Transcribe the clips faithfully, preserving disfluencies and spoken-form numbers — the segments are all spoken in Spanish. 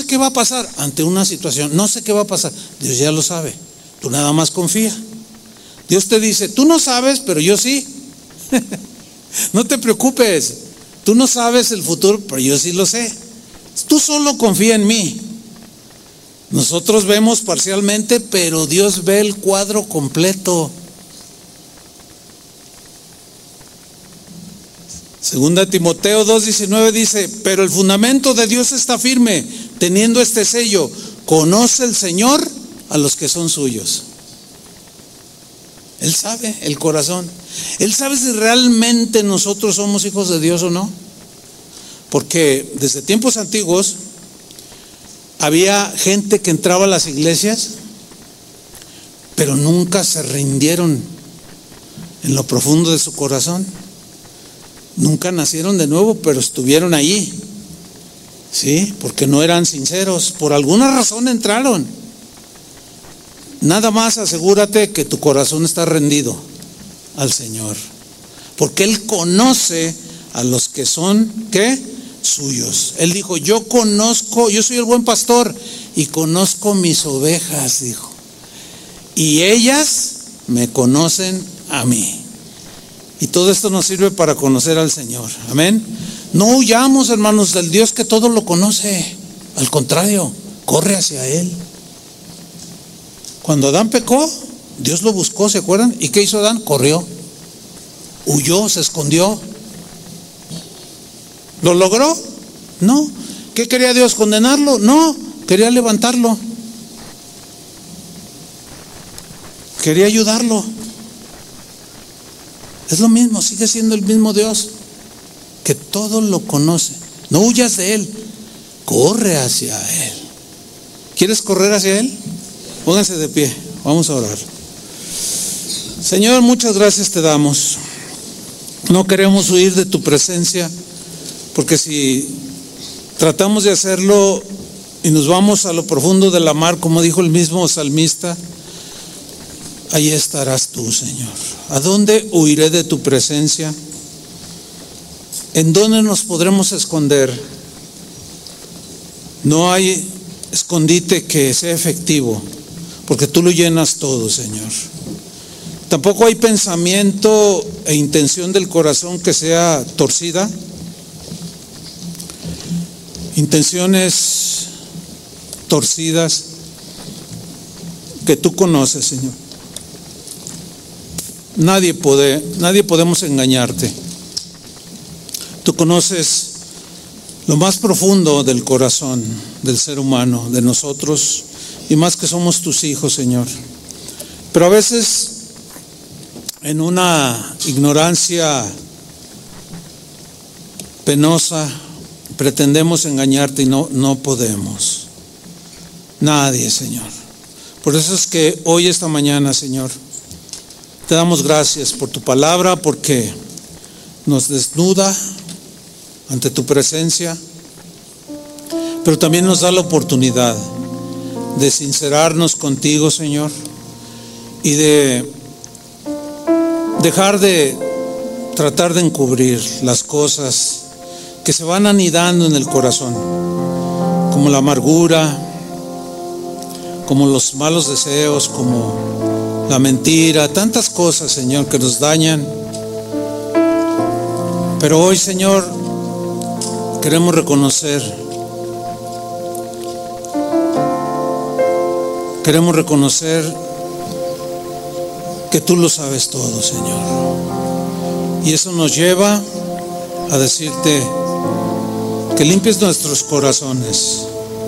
qué va a pasar ante una situación, no sé qué va a pasar. Dios ya lo sabe, tú nada más confía. Dios te dice, tú no sabes, pero yo sí. No te preocupes, tú no sabes el futuro, pero yo sí lo sé. Tú solo confía en mí. Nosotros vemos parcialmente, pero Dios ve el cuadro completo. Segunda Timoteo dos diecinueve dice, pero el fundamento de Dios está firme, teniendo este sello, conoce el Señor a los que son suyos. Él sabe el corazón. Él sabe si realmente nosotros somos hijos de Dios o no. Porque desde tiempos antiguos había gente que entraba a las iglesias, pero nunca se rindieron en lo profundo de su corazón. Nunca nacieron de nuevo, pero estuvieron allí, ¿sí? Porque no eran sinceros, por alguna razón entraron. Nada más asegúrate que tu corazón está rendido al Señor, porque Él conoce a los que son, ¿qué? Suyos. Él dijo, yo conozco, yo soy el buen pastor y conozco mis ovejas, dijo, y ellas me conocen a mí. Y todo esto nos sirve para conocer al Señor. Amén. No huyamos, hermanos, del Dios que todo lo conoce. Al contrario, corre hacia Él. Cuando Adán pecó, Dios lo buscó, ¿se acuerdan? ¿Y qué hizo Adán? Corrió, huyó, se escondió. ¿Lo logró? No. ¿Qué quería Dios? ¿Condenarlo? No, quería levantarlo. Quería ayudarlo. Es lo mismo, sigue siendo el mismo Dios, que todo lo conoce. No huyas de Él, corre hacia Él. ¿Quieres correr hacia Él? Pónganse de pie, vamos a orar. Señor, muchas gracias te damos. No queremos huir de tu presencia, porque si tratamos de hacerlo y nos vamos a lo profundo de la mar, como dijo el mismo salmista, ahí estarás tú, Señor. ¿A dónde huiré de tu presencia? ¿En dónde nos podremos esconder? No hay escondite que sea efectivo, porque tú lo llenas todo, Señor. Tampoco hay pensamiento e intención del corazón que sea torcida. Intenciones torcidas que tú conoces, Señor. Nadie puede, nadie podemos engañarte. Tú conoces lo más profundo del corazón del ser humano, de nosotros, y más que somos tus hijos, Señor. Pero a veces, en una ignorancia penosa, pretendemos engañarte y no, no podemos. Nadie, Señor. Por eso es que hoy, esta mañana, Señor, te damos gracias por tu palabra, porque nos desnuda ante tu presencia, pero también nos da la oportunidad de sincerarnos contigo, Señor, y de dejar de tratar de encubrir las cosas que se van anidando en el corazón, como la amargura, como los malos deseos, como la mentira, tantas cosas, Señor, que nos dañan. Pero hoy, Señor, queremos reconocer, queremos reconocer que tú lo sabes todo, Señor. Y eso nos lleva a decirte que limpies nuestros corazones,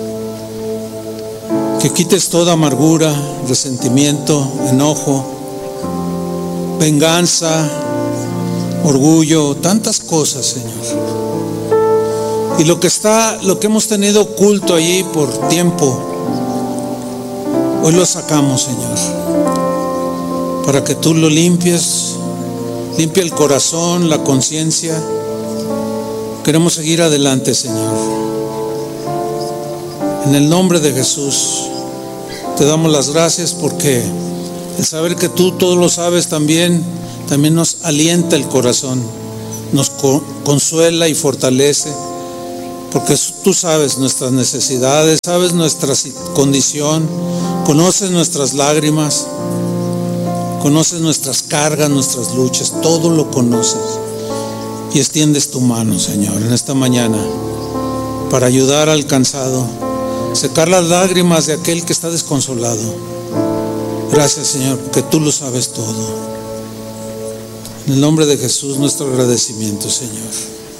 que quites toda amargura, resentimiento, enojo, venganza, orgullo, tantas cosas, Señor. Y lo que está, lo que hemos tenido oculto allí por tiempo, hoy lo sacamos, Señor, para que tú lo limpies, limpia el corazón, la conciencia. Queremos seguir adelante, Señor. En el nombre de Jesús te damos las gracias, porque el saber que tú todo lo sabes también, también nos alienta el corazón, nos consuela y fortalece, porque tú sabes nuestras necesidades, sabes nuestra condición, conoces nuestras lágrimas, conoces nuestras cargas, nuestras luchas, todo lo conoces. Y extiendes tu mano, Señor, en esta mañana para ayudar al cansado, secar las lágrimas de aquel que está desconsolado. Gracias, Señor, porque tú lo sabes todo. En el nombre de Jesús, nuestro agradecimiento, Señor.